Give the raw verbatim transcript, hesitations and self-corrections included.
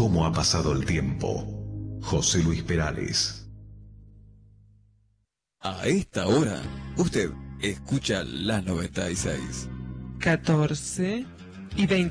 cómo ha pasado el tiempo. José Luis Perales. A esta hora, usted escucha la noventa y seis. catorce y veinte.